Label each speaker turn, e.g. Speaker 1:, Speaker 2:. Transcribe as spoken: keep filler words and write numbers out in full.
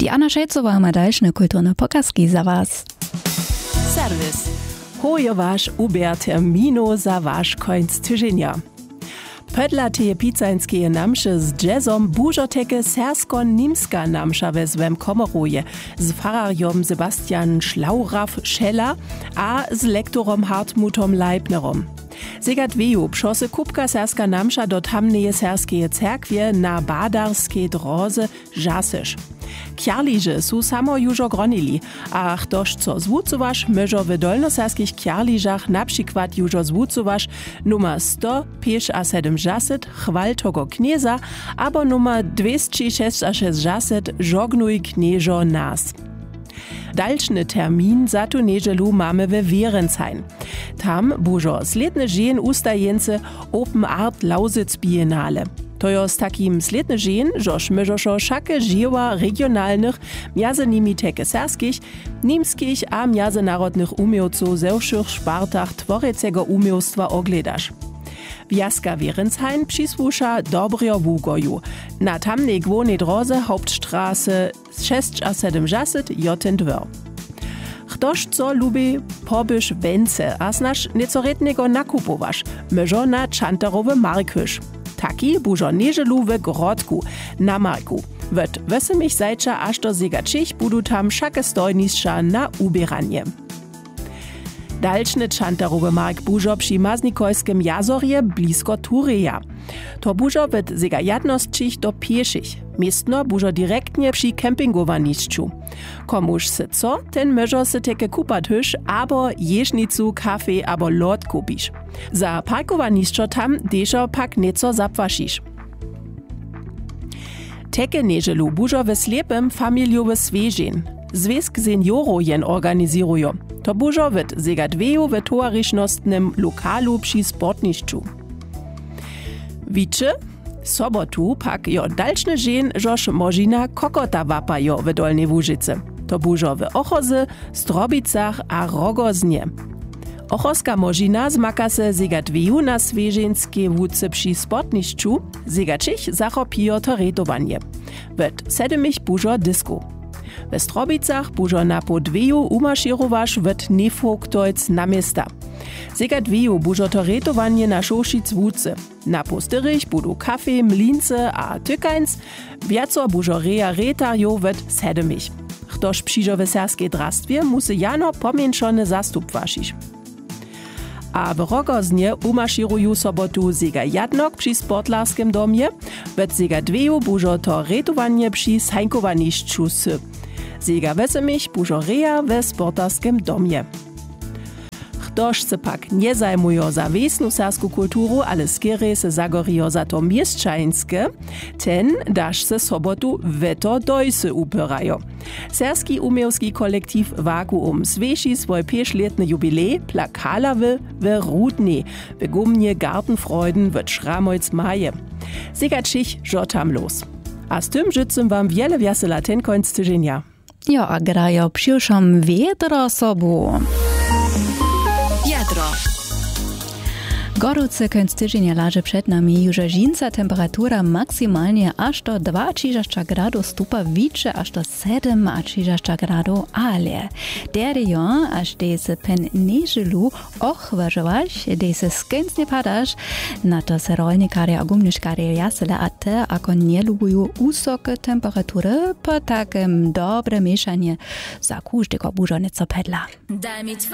Speaker 1: Diana Šejcová ma dalšie kulturne pokazki za vás.
Speaker 2: Serwis. Hoje wasz ubier termino za wasz końc tygodnia. Pedlateje pizzańskie namsze z jazzom bużoteke sersko-nimska namsza wezwem Komoruje z farariom Sebastian Schlauraff-Scheller a z lektorom Hartmutom Leibnerom. Segat weju pszosy kubka serska namsza do tamneje serskeje cerkwie na badarskie droze żasysz. Kjarliże su samo jużo gronili, a ktoś co zwucowasz, myżo w dolnoserskich kjarliżach na przykład jużo zwucowasz numer sto siedemdziesiąt chwal togo knieza, abo numer dwieście sześćdziesiąt żognuj knieżo nas. Dalszny termin za tu niedzielu mamy we Wierenshain. Tam bużo sledne żen ustajence Open Art Lausitz Biennale. To jo z takim sledne żen, żoż myżoszo szake dzieła regionalnych, między nimi teke serskich, niemskich a międzynarodnych umiejców ze wszech szpartach tworecego umiejstwa ogledasz. Wjaska Wierenshain przysłusza Dobrio Wugoju. Na tamnej głównej drodze Hauptstraße siedemdziesiąt Joten dwór. Ktoś co lubi pobysz wence, a znasz niecoretnego nakupowasz, myżo na Czantarowy Markysz. Taki bużo nieżelu w Grodku, na Marku. Wet wesemich zajcza aż do zegačich budu tam szake stojniszcza na ubieranie. Dalszny Czantarowy Mark bużo przy Maznikojskim jazorje blisko Tureja. To bużo wet zegajadnosćich do pieszych. Miestno bużo direktnie przy kempingowaniszczu. Komuż se co, ten myżo se teke kupat hysz, abo jeżnicu, kafe, abo lod kupisz. Za parkowaniszczo tam deszo pak nieco zapwaszisz. Teke nieżelu bużo we slepem familiowe swieżin. Związk seniorów jen organizują. To bużo wet zegadweju we towaryšnostnym lokalu przy sportniszczu. Wicze? Sobotu pak jo dalszny żen, żoż możina kokota wapajo w Dolnej Łużyce. To bużo w Ochozy, Strobicach a Rogoznie. Ochozka możina zmaka se zegadweju na swieżenskie wódce przy sportniszczu, zegačich zachopijo to retowanie. Wet sedemich bużo disku. W Strobicach bużo na podweju umaširowaš wet nefoktojc na miesta. Zegadweju bużo to retowanie na Šošic wódce. Na postyrych budu kafe, mlince a tykańc, wiaco bużo rea retarjo wet sedemich. Ktoś przyjdzie w serskie drastwie, musi jano pomiększony zastup waszić. A w Rogoznie umaširuju sobotu zega jadnok przy sportlarskim domie, wet zegadweju bużo to retowanie przy sajnkowaniszczu sy. Zega wesemich bużo rea we sportarskim domie. Ktoś se pak nie zajmujo za wiesnu sersku kulturu, ale skiery se zagorijo za to mieszczańskie, ten dasz se sobotu weto dojsy upyrajo. Serski umiejski kolektiv Vakuum zwieši svoj pěšletny jubilej plakalawy w Rudni, w gumnie Gartenfreuden w Schramojc Maje. Zegačich žo tam los. A z tym życzę wam wiele wiesela ten końc tygodnia.
Speaker 1: Jo, a grajo przyszłam wiedro sobu.
Speaker 3: Jadro.
Speaker 1: Gorący końc tygodnia leży przed nami, już żinca temperatura maksymalnie aż do dwadzieścia gradów stupa, wicze aż do siedemdziesiąt gradów, ale derjo, aż dese pen nieżylu ochważować, dese skęcnie padasz, na to se rolnikary a gumniszkary jasele, a te ako nie lubują wysokie temperatury, po takim dobre mieszanie za każdego bużo nieco pedla.
Speaker 3: Daj mi